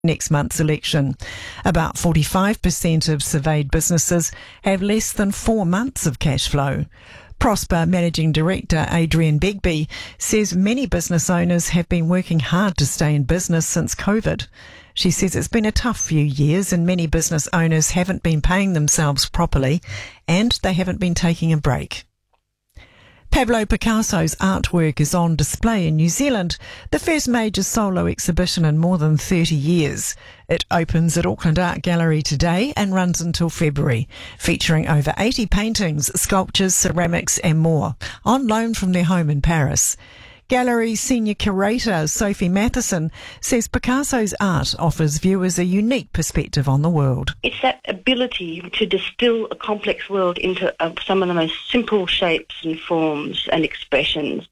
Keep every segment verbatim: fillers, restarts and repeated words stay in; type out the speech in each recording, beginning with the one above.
next month's election. About forty-five percent of surveyed businesses have less than four months of cash flow. Prosper Managing Director Adrian Begbie says many business owners have been working hard to stay in business since COVID. She says it's been a tough few years and many business owners haven't been paying themselves properly and they haven't been taking a break. Pablo Picasso's artwork is on display in New Zealand, the first major solo exhibition in more than thirty years. It opens at Auckland Art Gallery today and runs until February, featuring over eighty paintings, sculptures, ceramics and more, on loan from their home in Paris. Gallery senior curator Sophie Matheson says Picasso's art offers viewers a unique perspective on the world. It's that ability to distill a complex world into uh, some of the most simple shapes and forms and expressions.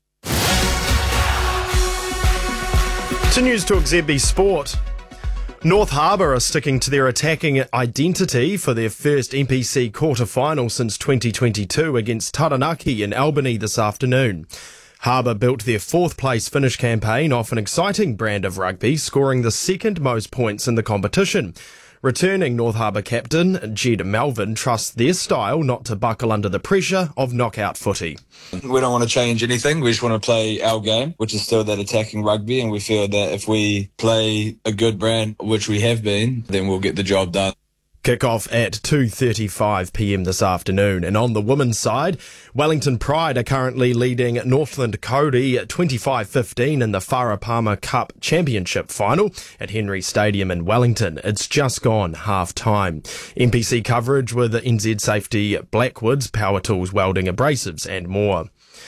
To News Talk Z B Sport. North Harbour are sticking to their attacking identity for their first N P C quarter-final since twenty twenty-two against Taranaki in Albany this afternoon. Harbour built their fourth-place finish campaign off an exciting brand of rugby, scoring the second most points in the competition. Returning North Harbour captain Jed Melvin trusts their style not to buckle under the pressure of knockout footy. We don't want to change anything. We just want to play our game, which is still that attacking rugby, and we feel that if we play a good brand, which we have been, then we'll get the job done. Kick-off at two thirty-five p m this afternoon. And on the women's side, Wellington Pride are currently leading Northland Cody twenty-five fifteen in the Farah Palmer Cup Championship final at Henry Stadium in Wellington. It's just gone half-time. N P C coverage with N Z Safety Blackwoods, Power Tools Welding Abrasives and more.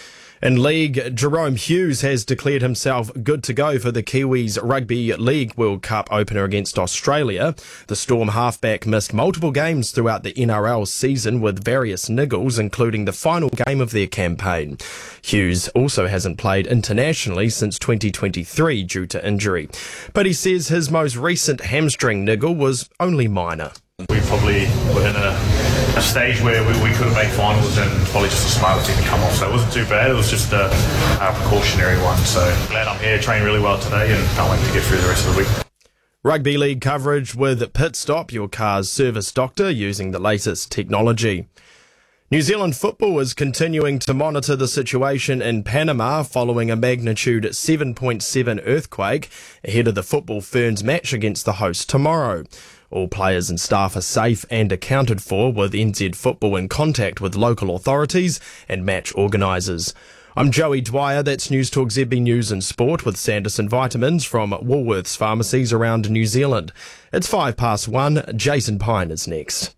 In League, Jerome Hughes has declared himself good to go for the Kiwis Rugby League World Cup opener against Australia. The Storm halfback missed multiple games throughout the N R L season with various niggles, including the final game of their campaign. Hughes also hasn't played internationally since twenty twenty-three due to injury, but he says his most recent hamstring niggle was only minor. We probably were in a, a stage where we, we could have made finals and probably just a smile didn't come off, so it wasn't too bad. It was just a, a precautionary one, so glad I'm here, trained really well today and can't wait to get through the rest of the week. Rugby League coverage with Pit Stop, your car's service doctor using the latest technology. New Zealand football is continuing to monitor the situation in Panama following a magnitude seven point seven earthquake ahead of the Football Ferns match against the host tomorrow. All players and staff are safe and accounted for, with N Z Football in contact with local authorities and match organisers. I'm Joey Dwyer, that's News Talk Z B News and Sport with Sanderson Vitamins from Woolworths pharmacies around New Zealand. It's five past one, Jason Pine is next.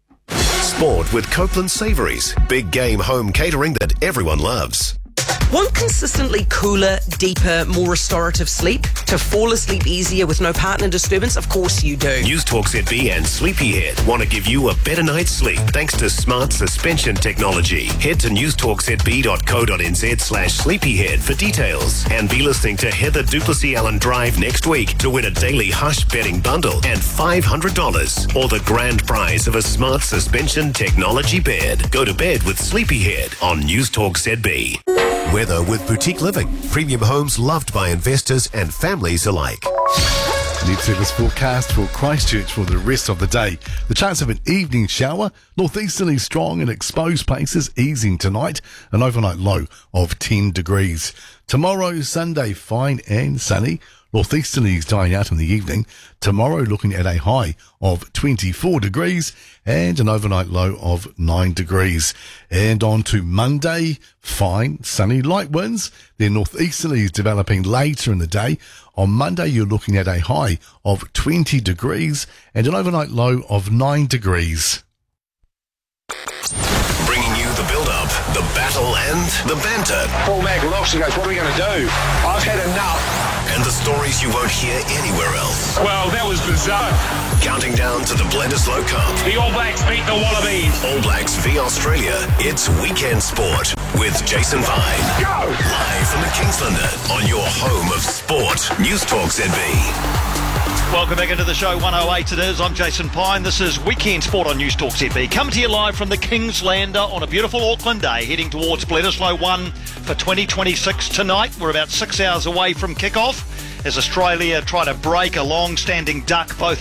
Sport with Copeland Savouries, big game home catering that everyone loves. Want consistently cooler, deeper, more restorative sleep? To fall asleep easier with no partner disturbance? Of course you do. News Talk Z B and Sleepyhead want to give you a better night's sleep thanks to smart suspension technology. Head to newstalkzb.co.nz slash sleepyhead for details. And be listening to Heather Duplessis Allen Drive next week to win a daily Hush bedding bundle and five hundred dollars or the grand prize of a smart suspension technology bed. Go to bed with Sleepyhead on News Talk Z B. Weather with Boutique Living. Premium homes loved by investors and families alike. Need service forecast for Christchurch for the rest of the day. The chance of an evening shower, northeasterly strong and exposed places easing tonight, an overnight low of ten degrees. Tomorrow, Sunday, fine and sunny. Northeasterlies dying out in the evening. Tomorrow looking at a high of twenty-four degrees and an overnight low of nine degrees. And on to Monday, fine, sunny, light winds. Then northeasterlies developing later in the day. On Monday you're looking at a high of twenty degrees and an overnight low of nine degrees. Bringing you the build-up, the battle and the banter. Paul Mac looks and goes, what are we going to do? I've had enough. And the stories you won't hear anywhere else. Well, that was bizarre. Counting down to the Bledisloe Cup. The All Blacks beat the Wallabies. All Blacks v Australia. It's Weekend Sport with Jason Vine. Go! Live from the Kingslander on your home of sport. News Talk Z B. Welcome back into the show, one oh eight it is. I'm Jason Pine. This is Weekend Sport on News Talk Z B. Coming to you live from the Kingslander on a beautiful Auckland day, heading towards Bledisloe one for twenty twenty-six tonight. We're about six hours away from kick-off. as Australia try to break a long-standing duck both